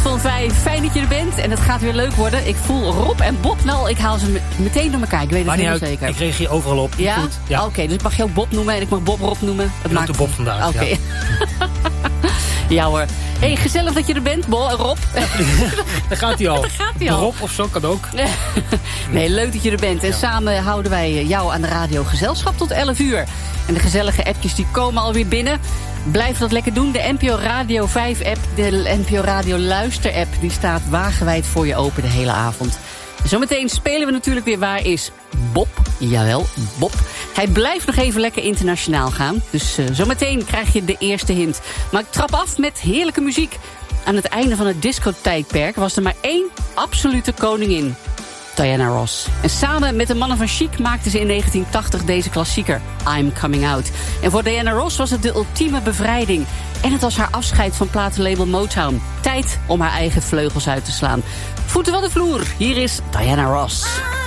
vond wij fijn dat je er bent. En het gaat weer leuk worden. Ik voel Rob en Bob. Nou, ik haal ze meteen door elkaar. Ik weet het helemaal zeker. Ik reageer overal op. Ja? Goed. Ja. Oké, dus ik mag jou Bob noemen en ik mag Bob Rob noemen. Het maakt de Bob vandaag. Oké. Ja. Ja hoor. Hey, gezellig dat je er bent, Rob. Daar gaat hij al. Daar gaat hij al. Rob of zo kan ook. Nee, leuk dat je er bent. En samen houden wij jou aan de radio gezelschap tot 11 uur. En de gezellige appjes die komen alweer binnen. Blijf dat lekker doen. De NPO Radio 5-app, de NPO Radio Luister-app... die staat wagenwijd voor je open de hele avond. Zometeen spelen we natuurlijk weer Waar is Bob? Jawel, Bob. Hij blijft nog even lekker internationaal gaan. Dus zometeen krijg je de eerste hint. Maar ik trap af met heerlijke muziek. Aan het einde van het discotijdperk was er maar één absolute koningin. Diana Ross. En samen met de mannen van Chic maakten ze in 1980 deze klassieker I'm Coming Out. En voor Diana Ross was het de ultieme bevrijding. En het was haar afscheid van platenlabel Motown. Tijd om haar eigen vleugels uit te slaan. Voeten van de vloer. Hier is Diana Ross.